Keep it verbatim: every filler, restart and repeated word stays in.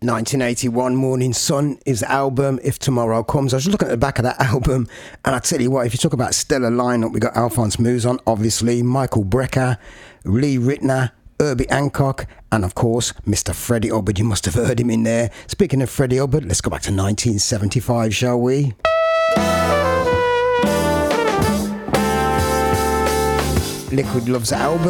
nineteen eighty-one, Morning Sun is the album, If Tomorrow Comes. I was just looking at the back of that album, and I tell you what, if you talk about stellar lineup, we got Alphonse Mouzon, obviously, Michael Brecker, Lee Ritner, Herbie Hancock, and of course, Mister Freddie Hubbard. You must have heard him in there. Speaking of Freddie Hubbard, let's go back to nineteen seventy-five, shall we? Liquid Love's album.